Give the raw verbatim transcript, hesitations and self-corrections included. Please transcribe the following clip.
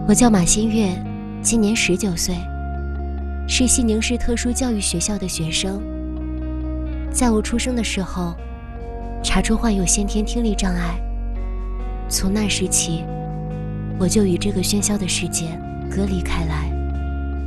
我叫马新月，今年十九岁，是西宁市特殊教育学校的学生。在我出生的时候，查出患有先天听力障碍。从那时起，我就与这个喧嚣的世界隔离开来。